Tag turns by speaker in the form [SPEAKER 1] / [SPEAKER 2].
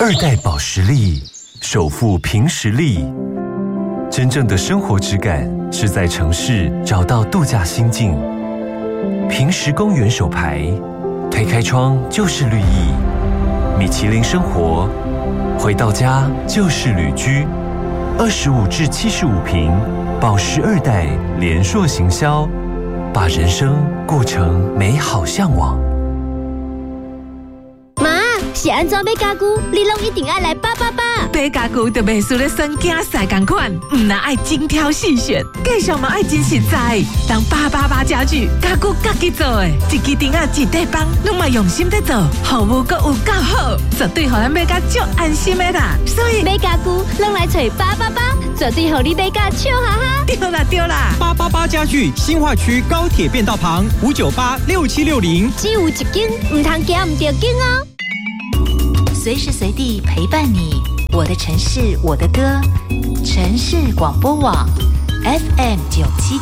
[SPEAKER 1] 2代保时力，首富凭实力。真正的生活质感是在城市找到度假心境。平时公园手牌，推开窗就是绿意。米其林生活，回到家就是旅居。25至75平，保时2代联硕行销，把人生过成美好向往。
[SPEAKER 2] 是安怎买家具，你拢一定要来888。
[SPEAKER 3] 买家具就袂输咧选囝婿同款，唔但爱精挑细选，继续嘛爱真实在。当888家具家己做的，一支钉仔一块板，拢嘛用心在做，服务阁有够好，绝对互咱买甲足安心的啦。所以
[SPEAKER 2] 买家具拢来找888，绝对互你买甲笑哈哈。
[SPEAKER 3] 对啦
[SPEAKER 4] ，888家具新化区高铁变道旁5986760，
[SPEAKER 2] 只有一间，唔通行唔着间哦。
[SPEAKER 5] 随时随地陪伴你，我的城市，我的歌，城市广播网 FM977。